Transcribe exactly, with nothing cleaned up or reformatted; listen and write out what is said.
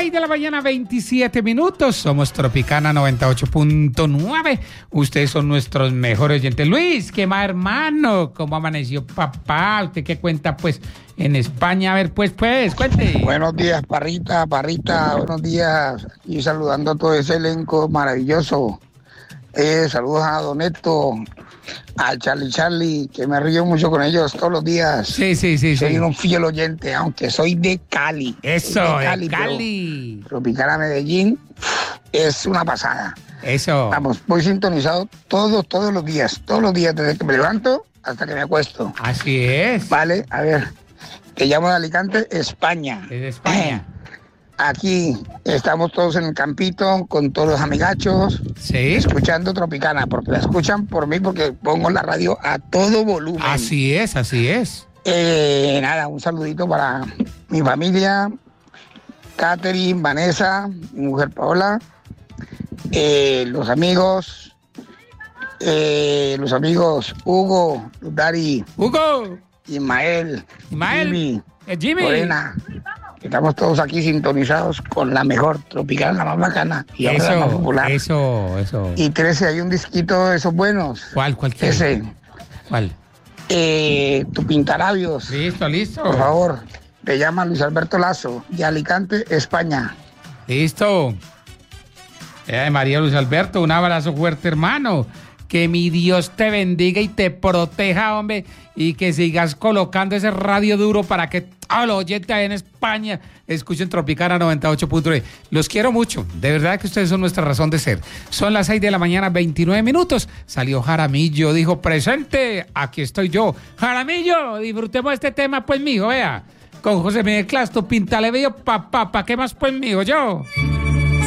seis de la mañana, veintisiete minutos. Somos Tropicana noventa y ocho punto nueve. Ustedes son nuestros mejores oyentes. Luis, ¿qué más, hermano? ¿Cómo amaneció papá? ¿Usted qué cuenta, pues, en España? A ver, pues, pues, cuente. Buenos días, Parrita, Parrita. Buenos días. Y saludando a todo ese elenco maravilloso. Eh, saludos a Don Neto, a Charlie Charlie, que me río mucho con ellos todos los días. Sí, sí, sí. Soy sí. un fiel oyente, aunque soy de Cali. Eso, de Cali. de Cali. Pero Tropicana Medellín es una pasada. Eso. Vamos, voy sintonizado todos, todos los días. Todos los días, desde que me levanto hasta que me acuesto. Así es. Vale, a ver. Te llamo de Alicante, España. Es de España. Aquí estamos todos en el campito con todos los amigachos, Sí. escuchando Tropicana, porque la escuchan por mí, porque pongo la radio a todo volumen. Así es, así es. Eh, nada, un saludito para mi familia, Catherine, Vanessa, mi mujer Paola, eh, los amigos, eh, los amigos Hugo, Dari, Hugo. Ismael, Ismael. Jimmy, Eh, Jimmy. Lorena. Estamos todos aquí sintonizados con la mejor Tropicana, la más bacana y ahora la más Eso, popular. eso, eso. Y trece, hay un disquito de esos buenos. ¿Cuál, cuál quiere? Ese. ¿Cuál? Eh, tu pintalabios. Listo, listo. Por favor. Te llama Luis Alberto Lazo, de Alicante, España. Listo. Eh, María Luis Alberto, un abrazo fuerte, hermano. Que mi Dios te bendiga y te proteja, hombre, y que sigas colocando ese radio duro para que todos los oyentes ahí en España escuchen Tropicana noventa y ocho punto nueve. Los quiero mucho, de verdad que ustedes son nuestra razón de ser. Son las seis de la mañana, veintinueve minutos. Salió Jaramillo, dijo, presente, aquí estoy yo. Jaramillo, disfrutemos este tema, pues, mijo, vea. Con José Miguel Clasto, píntale bello, papá, ¿pa qué más, pues, mijo, yo?